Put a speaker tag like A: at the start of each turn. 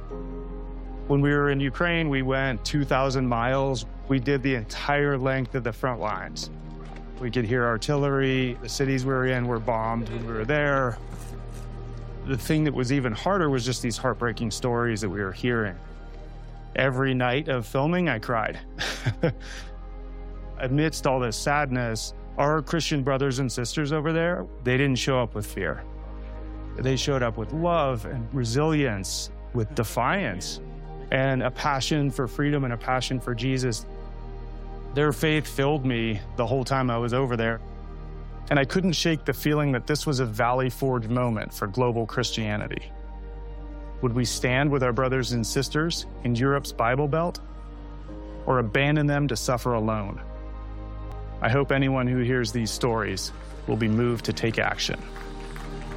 A: When we were in Ukraine, we went 2,000 miles. We did the entire length of the front lines. We could hear artillery. The cities we were in were bombed when we were there. The thing that was even harder was just these heartbreaking stories that we were hearing. Every night of filming, I cried. Amidst all this sadness, our Christian brothers and sisters over there, they didn't show up with fear. They showed up with love and resilience, with defiance, and a passion for freedom and a passion for Jesus. Their faith filled me the whole time I was over there. And I couldn't shake the feeling that this was a Valley Forge moment for global Christianity. Would we stand with our brothers and sisters in Europe's Bible Belt, or abandon them to suffer alone? I hope anyone who hears these stories will be moved to take action.